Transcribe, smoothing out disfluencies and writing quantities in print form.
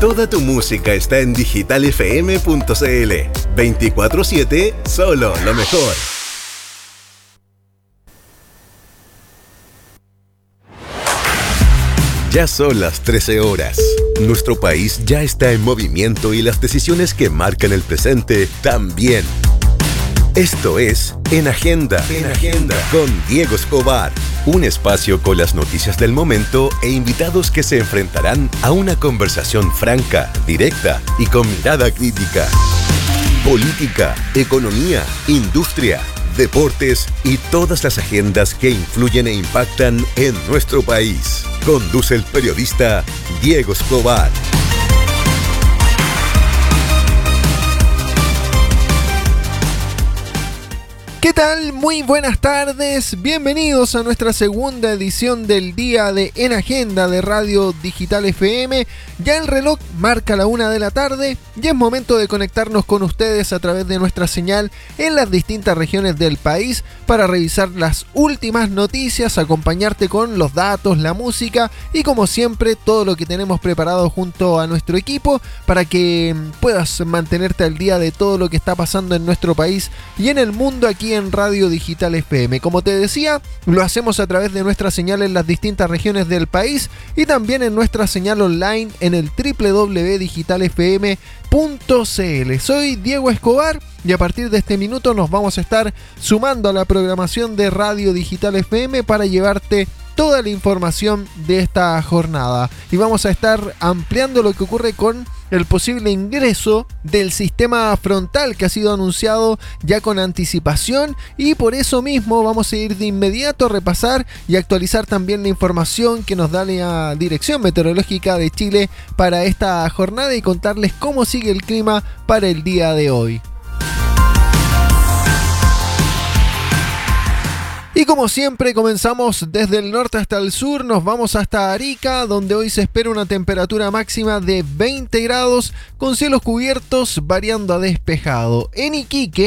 Toda tu música está en digitalfm.cl. 24/7, solo lo mejor. Ya son las 13 horas. Nuestro país ya está en movimiento y las decisiones que marcan el presente también. Esto es En Agenda, con Diego Escobar. Un espacio con las noticias del momento e invitados que se enfrentarán a una conversación franca, directa y con mirada crítica. Política, economía, industria, deportes y todas las agendas que influyen e impactan en nuestro país. Conduce el periodista Diego Escobar. ¿Qué tal? Muy buenas tardes, bienvenidos a nuestra segunda edición del día de En Agenda de Radio Digital FM. Ya el reloj marca la 1 de la tarde y es momento de conectarnos con ustedes a través de nuestra señal en las distintas regiones del país para revisar las últimas noticias, acompañarte con los datos, la música y como siempre todo lo que tenemos preparado junto a nuestro equipo para que puedas mantenerte al día de todo lo que está pasando en nuestro país y en el mundo aquí en Radio Digital FM. Como te decía, lo hacemos a través de nuestra señal en las distintas regiones del país y también en nuestra señal online en el www.digitalfm.cl. Soy Diego Escobar y a partir de este minuto nos vamos a estar sumando a la programación de Radio Digital FM para llevarte toda la información de esta jornada y vamos a estar ampliando lo que ocurre con el posible ingreso del sistema frontal que ha sido anunciado ya con anticipación y por eso mismo vamos a ir de inmediato a repasar y actualizar también la información que nos da la Dirección Meteorológica de Chile para esta jornada y contarles cómo sigue el clima para el día de hoy. Y como siempre comenzamos desde el norte hasta el sur, nos vamos hasta Arica, donde hoy se espera una temperatura máxima de 20 grados con cielos cubiertos variando a despejado. En Iquique